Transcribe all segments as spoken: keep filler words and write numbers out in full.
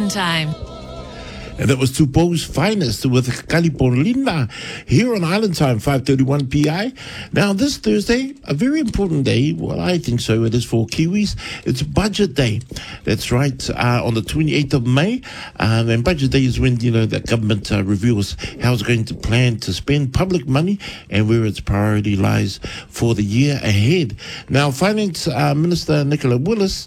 Island Time. And that was Tupo's Finest with Kalipolina here on Island Time, five thirty-one P I. Now, this Thursday, a very important day. Well, I think so. It is for Kiwis. It's Budget Day. That's right, uh, on the twenty-eighth of May. Um, and Budget Day is when, you know, the government uh, reveals how it's going to plan to spend public money and where its priority lies for the year ahead. Now, Finance uh, Minister Nicola Willis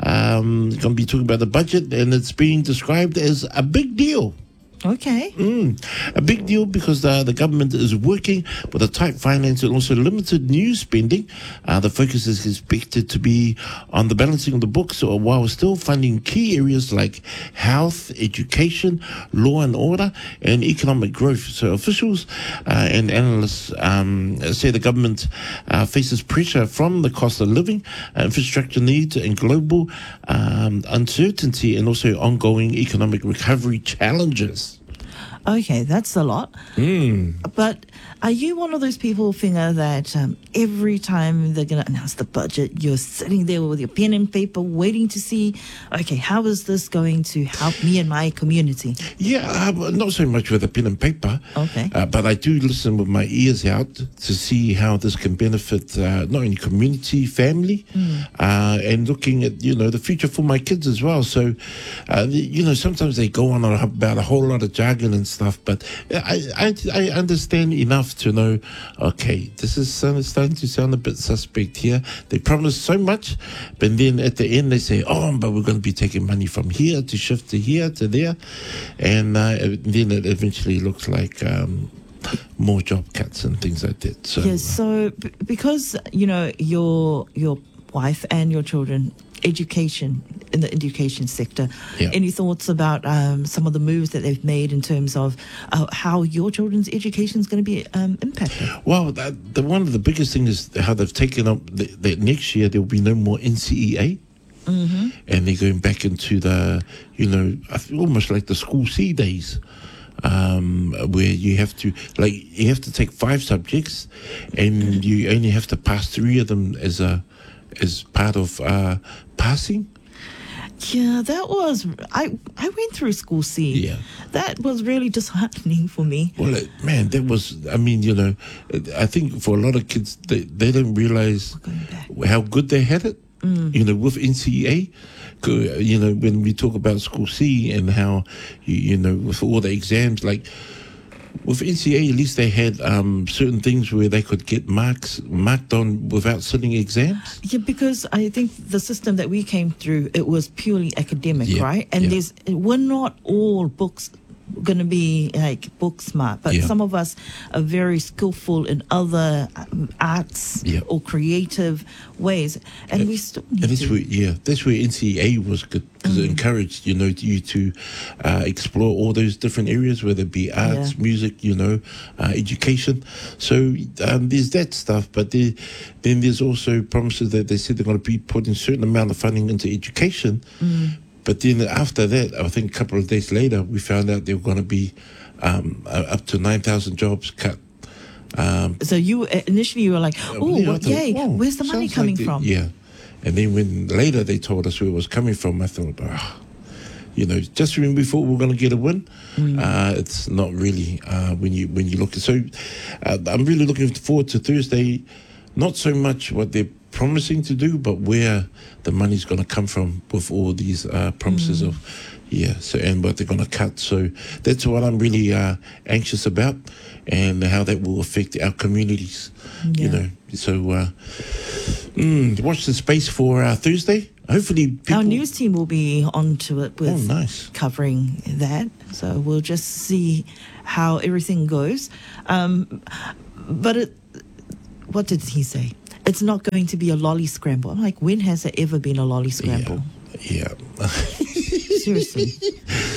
um, is going to be talking about the budget, and it's being described as a big deal. Okay. Mm, a big deal because the, the government is working with a tight finance and also limited new spending. Uh, the focus is expected to be on the balancing of the books while still funding key areas like health, education, law and order, and economic growth. So officials uh, and analysts um, say the government uh, faces pressure from the cost of living, uh, infrastructure needs, and global um, uncertainty, and also ongoing economic recovery challenges. Okay, that's a lot. Mm. But are you one of those people, Finger, that um, every time they're going to announce the budget, you're sitting there with your pen and paper waiting to see, okay, how is this going to help me and my community? Yeah, uh, not so much with a pen and paper. Okay. Uh, but I do listen with my ears out to see how this can benefit uh, not only community, family, Mm. uh, and looking at, you know, the future for my kids as well. So, uh, the, you know, sometimes they go on about a whole lot of jargon and stuff, but I, I, I understand enough to know, okay, this is starting to sound a bit suspect here. They promise so much, but then at the end they say, oh, but we're going to be taking money from here to shift to here to there. And uh, then it eventually looks like um, more job cuts and things like that. So, Yes, so b- because, you know, your your wife and your children, education in the education sector, Yeah. any thoughts about um, some of the moves that they've made in terms of uh, how your children's education is going to be um, impacted? well, that, the, one of the biggest things is how they've taken up the, that next year there will be no more N C E A. Mm-hmm. And they're going back into the, you know, I feel almost like the school C days, um, where you have to, like, you have to take five subjects, and you only have to pass three of them as a, as part of uh, passing. Yeah, that was, I, I went through school C. Yeah. That was really disheartening for me. Well, it, man, that was, I mean, you know, I think for a lot of kids, they, they don't realize Going back. how good they had it, you know, with N C E A. You know, when we talk about school C and how, you, you know, with all the exams, like with N C E A, at least they had um, certain things where they could get marks marked on without sitting exams. Yeah, because I think the system that we came through, it was purely academic, Yeah, right? And yeah. there's we're not all books going to be like book smart, but Yeah. some of us are very skillful in other um, arts Yeah. or creative ways, and we still need And that's to. where, yeah, that's where N C E A was good because Mm. it encouraged, you know, you to uh, explore all those different areas, whether it be arts, Yeah. music, you know, uh, education. So um, there's that stuff, but there, then there's also promises that they said they're going to be putting a certain amount of funding into education. Mm. But then after that, I think a couple of days later, we found out there were going to be um, uh, up to nine thousand jobs cut. Um, So you initially you were like, oh, yeah, I what, thought, yay, "Whoa, where's the money sounds coming like from? the-" Yeah. And then when later they told us where it was coming from, I thought, oh, you know, just when we thought we were going to get a win, Mm. uh, it's not really uh, when you when you look at. So uh, I'm really looking forward to Thursday, not so much what they're promising to do, but where the money's going to come from with all these uh, promises Mm. of, yeah, so and what they're going to cut. So that's what I'm really uh, anxious about, and how that will affect our communities, you Yeah. know. So uh, mm, watch the space for uh, Thursday. Hopefully people... Our news team will be onto it with Oh, nice. covering that. So we'll just see how everything goes. Um, but it, what did he say? It's not going to be a lolly scramble. I'm like, when has there ever been a lolly scramble? Yeah. Seriously.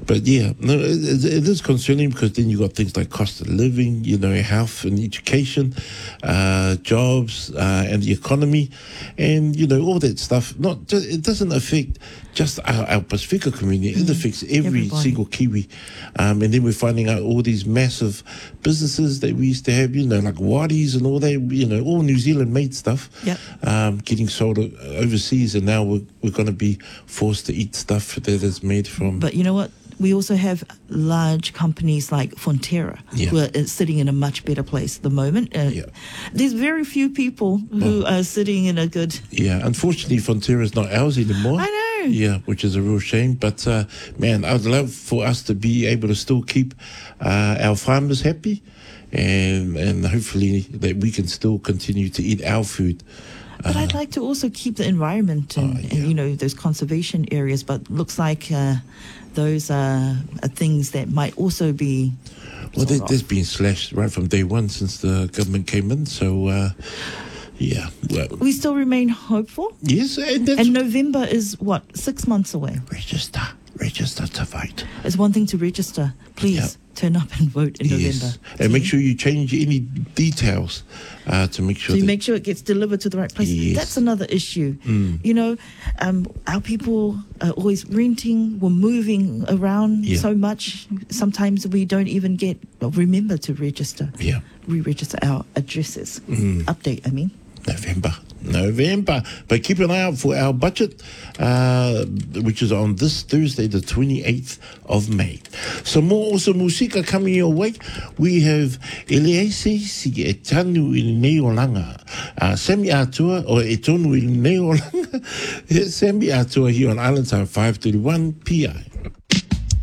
But yeah, no, it, it is concerning because then you got things like cost of living, you know, health and education, uh, jobs, uh, and the economy, and you know all that stuff. Not just, it doesn't affect just our, our Pacifica community; it affects every Everybody. single Kiwi. Um, and then we're finding out all these massive businesses that we used to have, you know, like Waris and all that, you know, all New Zealand made stuff, Yep. um, getting sold o- overseas, and now we're we're going to be forced to eat stuff that is made from. But you know what? We also have large companies like Fonterra Yeah. who are uh, sitting in a much better place at the moment. Uh, Yeah. There's very few people who are sitting in a good... Yeah, unfortunately, Fonterra is not ours anymore. I know. Yeah, which is a real shame. But, uh, man, I'd love for us to be able to still keep uh, our farmers happy, and and hopefully that we can still continue to eat our food. But I'd like to also keep the environment and, Oh, yeah. and you know, those conservation areas. But looks like uh, those are, are things that might also be... Well, sort there, of- there's been slashed right from day one since the government came in. So, uh, yeah. Well, We still remain hopeful. yes, and that's And November is, what, six months away? register. Register to vote. It's one thing to register. Please Yeah. turn up and vote in Yes. November. And make sure you change any details uh, to make sure So you that make sure it gets delivered to the right place. Yes. That's another issue. Mm. You know, um, our people are always renting, we're moving around Yeah. so much. Sometimes we don't even get, or remember to register, Yeah. re-register our addresses. Mm. Update, I mean. November. November. But keep an eye out for our budget, uh, which is on this Thursday, the twenty-eighth of May. Some more awesome musika coming your way. We have Eliese si e tanu i Neolanga. Uh, Semi Atua, or e tonu i Neolanga. Semi Atua here on Island Time, five thirty-one P I.